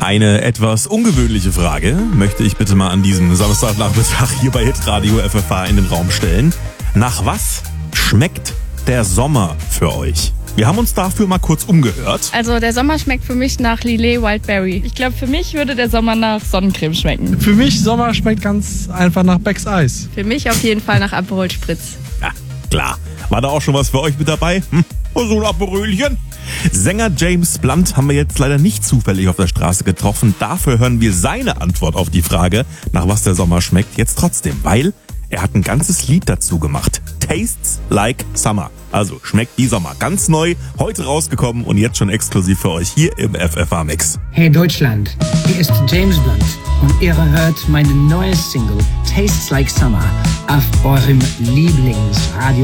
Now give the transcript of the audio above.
Eine etwas ungewöhnliche Frage möchte ich bitte mal an diesem Samstagnachmittag hier bei Hitradio FFH in den Raum stellen. Nach was schmeckt der Sommer für euch? Wir haben uns dafür mal kurz umgehört. Also der Sommer schmeckt für mich nach Lillet Wildberry. Ich glaube, für mich würde der Sommer nach Sonnencreme schmecken. Für mich Sommer schmeckt ganz einfach nach Becks Eis. Für mich auf jeden Fall nach Aperol Spritz. Ja, klar. War da auch schon was für euch mit dabei? So ein Aperölchen? Sänger James Blunt haben wir jetzt leider nicht zufällig auf der Straße getroffen. Dafür hören wir seine Antwort auf die Frage, nach was der Sommer schmeckt, jetzt trotzdem. Weil er hat ein ganzes Lied dazu gemacht. Tastes Like Summer. Also schmeckt wie Sommer. Ganz neu, heute rausgekommen und jetzt schon exklusiv für euch hier im FFH Mix. Hey Deutschland, hier ist James Blunt und ihr hört meine neue Single Tastes Like Summer auf eurem Lieblingsradio